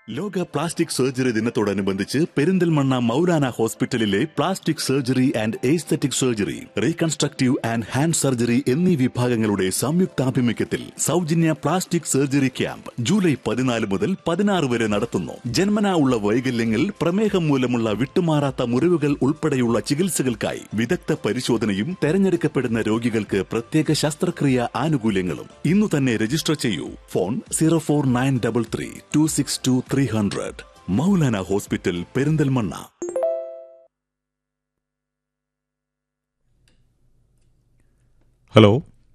ലോക plastic surgery ദിനത്തോടനുബന്ധിച്ച് പെരിന്തൽമണ്ണ മൗലാന ഹോസ്പിറ്റലിലെ plastic surgery and aesthetic surgery, reconstructive and hand surgery എന്നീ വിഭാഗങ്ങളുടെ സംയുക്താഭിമുഖ്യത്തിൽ സൗജന്യ പ്ലാസ്റ്റിക് സർജറി ക്യാമ്പ് ജൂലൈ 14 മുതൽ 16 വരെ നടത്തുന്നു. ജന്മനാ ഉള്ള വൈകല്യങ്ങൾ, പ്രമേഹം മൂലമുള്ള വിട്ടുമാറാത്ത മുറിവുകൾ ഉൾപ്പെടെയുള്ള ചികിത്സകൾക്കായി വിദഗ്ധ പരിശോധനയും തെരഞ്ഞെടുക്കപ്പെടുന്ന രോഗികൾക്ക് പ്രത്യേക ശസ്ത്രക്രിയ ആനുകൂല്യങ്ങളും. ഇന്നു തന്നെ രജിസ്റ്റർ ചെയ്യൂ. Phone 04933 262 300. Maulana hospital, Perinthalmanna. Hello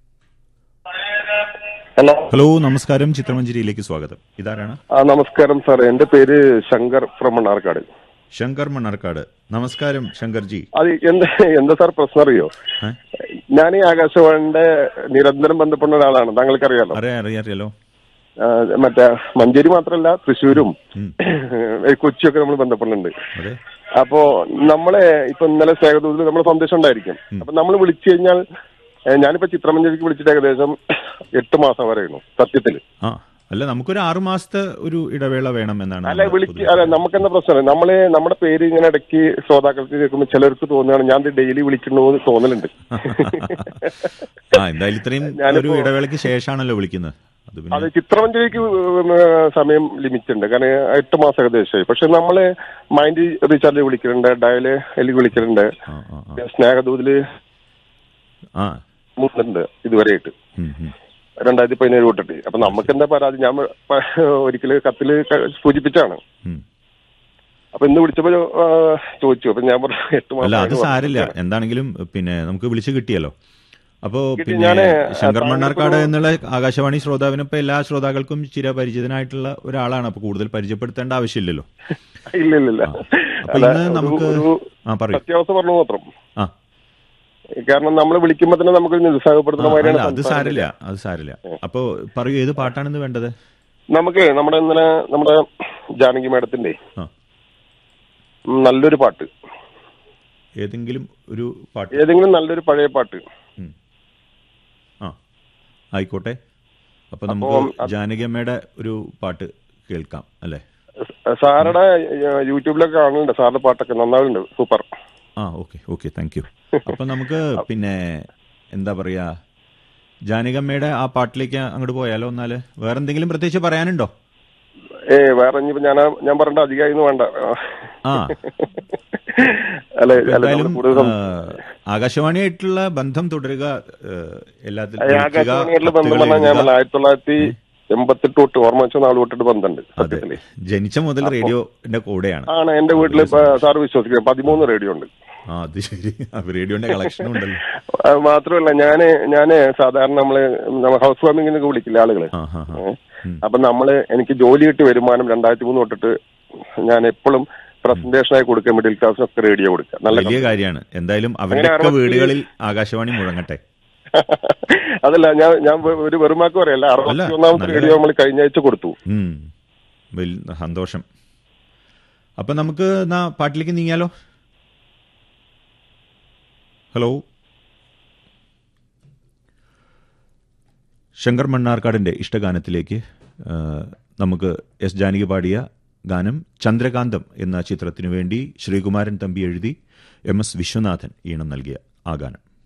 hello hello നമസ്കാരം, ചിത്രമഞ്ജരിയിലേക്ക് സ്വാഗതം. ഇതാരാണ്? നമസ്കാരം സാർ, എന്റെ പേര് ശങ്കർ ഫ്രം മണ്ണാർക്കാട്. ശങ്കർ മണ്ണാർക്കാട്. നമസ്കാരം ശങ്കർജി. അത് എന്താ സാർ പ്രശ്നം അറിയോ? ഞാൻ ഈ ആകാശവാണിന്റെ നിരന്തരം ബന്ധപ്പെടുന്ന ഒരാളാണ്, താങ്കൾക്കറിയാലോ. അറിയാലോ. മറ്റേ മഞ്ചേരി മാത്രമല്ല, തൃശ്ശൂരും കൊച്ചിയൊക്കെ നമ്മൾ ബന്ധപ്പെടുന്നുണ്ട്. അപ്പോ നമ്മളെ ഇപ്പൊ ഇന്നലെ സ്നേഹദൂതിൽ നമ്മുടെ സന്ദേശം ഉണ്ടായിരിക്കും. അപ്പൊ നമ്മൾ വിളിച്ചു കഴിഞ്ഞാൽ, ഞാനിപ്പോ ചിത്രമഞ്ജരിക്ക് വിളിച്ചിട്ട് ഏകദേശം 8 മാസം വരെയായിരുന്നു സത്യത്തില്. അല്ല, നമുക്കൊരു 6 മാസത്തെ ഒരു ഇടവേള വേണം എന്നാണ്. അല്ല നമുക്കെന്താ പ്രശ്നം, നമ്മുടെ പേര് ഇങ്ങനെ ഇടയ്ക്ക് ശ്രോതാക്കൾക്ക് കേൾക്കുമ്പോൾ ചിലർക്ക് തോന്നുകയാണ് ഞാൻ ഡെയിലി വിളിക്കണോ എന്ന് തോന്നലുണ്ട്. എന്തായാലും ഇത്രയും ഒരു ഇടവേളയ്ക്ക് ശേഷമാണല്ലോ വിളിക്കുന്നത്. അത് ചിത്രമഞ്ജരിക്ക് സമയം ലിമിറ്റ് ഉണ്ട്, കാരണം 8 മാസം ഏകദേശമായി. പക്ഷെ നമ്മള് മൈൻഡ് റീചാർജ് വിളിക്കുന്നുണ്ട്, ഡയല് വിളിക്കുന്നുണ്ട്, സ്നേഹദൂതില് മുന്നുണ്ട് ഇതുവരെയായിട്ട് 2017 തൊട്ടിട്ട്. അപ്പൊ നമുക്ക് എന്താ പരാതി, ഞാൻ ഒരിക്കല് കത്തില് സൂചിപ്പിച്ചാണ്. അപ്പൊ ഇന്ന് വിളിച്ചപ്പോ ചോദിച്ചു. അപ്പൊ ഞാൻ 8 മാസം. അത് സാരില്ല, എന്താണെങ്കിലും പിന്നെ നമുക്ക് വിളിച്ചു കിട്ടിയല്ലോ. അപ്പൊ പിന്നെ ശങ്കർ മണ്ണാർക്കാട് എന്നുള്ള ആകാശവാണി ശ്രോതാവിന് ഇപ്പൊ എല്ലാ ശ്രോതാക്കൾക്കും ചിരപരിചിതനായിട്ടുള്ള ഒരാളാണ്. അപ്പൊ കൂടുതൽ പരിചയപ്പെടുത്തേണ്ട ആവശ്യമില്ലല്ലോ. ഇല്ല. അപ്പൊ ഇന്ന് നമുക്ക് സത്യാവസ്ഥ പറഞ്ഞു മാത്രം. കാരണം നമ്മൾ വിളിക്കുമ്പോ തന്നെ നമുക്ക് നിരുത്സാഹപ്പെടുത്തുന്ന മാതിരിയാണ്. അത് സാരില്ല. അപ്പൊ പറയൂ, ഏത് പാട്ടാണെന്ന് വേണ്ടത്? നമുക്ക് നമ്മുടെ ജാനകി മാഡത്തിന്റെ നല്ലൊരു പാട്ട്, ഏതെങ്കിലും നല്ലൊരു പഴയ പാട്ട് ആയിക്കോട്ടെ. അപ്പൊ നമുക്ക് ജാനകി അമ്മയുടെ ഒരു പാട്ട് കേൾക്കാം അല്ലേ? സാറുടെ യൂട്യൂബിലൊക്കെ കാണുന്നുണ്ട്, സാറിന്റെ പാട്ടൊക്കെ നന്നാവുന്നുണ്ട്, സൂപ്പർ. Okay thank you. അപ്പൊ നമുക്ക് പിന്നെ എന്താ പറയാ, ജാനകമ്മയുടെ ആ പാട്ടിലേക്ക് അങ്ങോട്ട് പോയാലോ? എന്നാല് വേറെ എന്തെങ്കിലും പ്രത്യേകിച്ച് പറയാനുണ്ടോ? വേറെ ഞാൻ പറഞ്ഞ അധികമായി വേണ്ട. ആകാശവാണിയായിട്ടുള്ള ബന്ധം തുടരുക. ആകാശവാണിയായിട്ടുള്ള ബന്ധം പറഞ്ഞാൽ ഞാൻ 1988 തൊട്ട് ഓർമ്മ വെച്ച നാൾ തൊട്ടിട്ട് ബന്ധമുണ്ട്. ജനിച്ച മുതൽ റേഡിയോന്റെ കൂടെയാണ്. എന്റെ വീട്ടില് സാർ വിശ്വസിക്കുക 13 റേഡിയോ ഉണ്ട്. അത് ശരി, റേഡിയോന്റെ കളക്ഷൻ ഉണ്ടല്ലോ. മാത്രമല്ല ഞാന് സാധാരണ നമ്മള് ഹൗസ് വാമിങ്ങിനൊക്കെ വിളിക്കില്ല ആളുകള്. അപ്പൊ എനിക്ക് ജോലി കിട്ടി വരുമാനം 2003 തൊട്ടിട്ട് ഞാൻ എപ്പോഴും പ്രസന്റേഷനായി കൊടുക്കാൻ മിഡിൽ ക്ലാസ്സിനൊക്കെ റേഡിയോ കൊടുക്കുക. നല്ല വലിയ കാര്യമാണ്. എന്തായാലും അവരുടെ വീടുകളിൽ ആകാശവാണി മുഴങ്ങട്ടെ. അതല്ല, ഞാൻ ഒരു വെറുമാക്ക് പറയല്ല, 61ാമത്തെ റേഡിയോ നമ്മൾ കഴിഞ്ഞ ആഴ്ച കൊടുത്തു. സന്തോഷം. അപ്പൊ നമുക്ക് പാട്ടിലേക്ക് നീങ്ങിയാലോ? ഹലോ, ശങ്കർ മണ്ണാർക്കാടിന്റെ ഇഷ്ടഗാനത്തിലേക്ക് നമുക്ക് എസ് ജാനകി പാടിയ ഗാനം ചന്ദ്രകാന്തം എന്ന ചിത്രത്തിനു വേണ്ടി ശ്രീകുമാരൻ തമ്പി എഴുതി MS വിശ്വനാഥൻ ഈണം നൽകിയ ആ ഗാനം.